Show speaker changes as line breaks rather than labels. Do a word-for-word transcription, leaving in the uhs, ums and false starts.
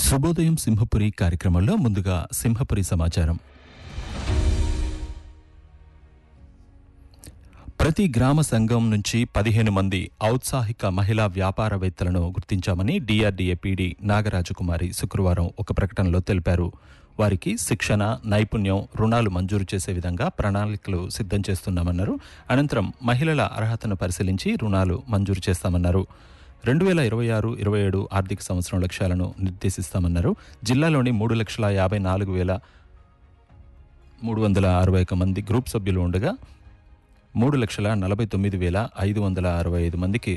శుభోదయం సింహపురి కార్యక్రమంలో ముందుగా సింహపురి సమాచారం. ప్రతి గ్రామ సంఘం నుంచి పదిహేను మంది ఔత్సాహిక మహిళా వ్యాపారవేత్తలను గుర్తించామని డిఆర్డీఏ పీడీ నాగరాజు కుమారి శుక్రవారం ఒక ప్రకటనలో తెలిపారు. వారికి శిక్షణ, నైపుణ్యం, రుణాలు మంజూరు చేసే విధంగా ప్రణాళికలు సిద్ధం చేస్తున్నామన్నారు. అనంతరం మహిళల అర్హతను పరిశీలించి రుణాలు మంజూరు చేస్తామన్నారు. రెండు వేల ఇరవై ఆరు ఇరవై ఏడు ఆర్థిక సంవత్సరం లక్ష్యాలను నిర్దేశిస్తామన్నారు. జిల్లాలోని మూడు లక్షల యాభై నాలుగు వేల మూడు వందల అరవై ఒక మంది గ్రూప్ సభ్యులు ఉండగా మూడు లక్షల నలభై తొమ్మిది వేల ఐదు వందల అరవై ఐదు మందికి